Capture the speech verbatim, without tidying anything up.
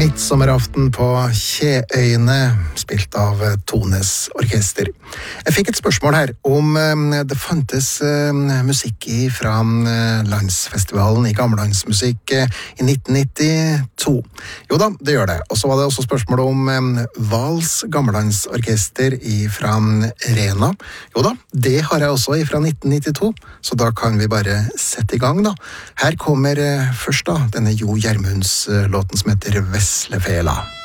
Midtsommeraften på Kjeøyene, spilt av Tones Orkester. Jeg fikk et spørsmål her om det fantes musikk fra landsfestivalen i Gammellandsmusikk i nitten nittito. Jo da, det gjør det. Og så var det også spørsmål om Vals Gammellandsorkester fra Rena. Jo da, det har jeg også fra nitten nittito, så da kan vi bare sette i gang da. Her kommer først da denne Jo Gjermunds låten som heter Veslefela.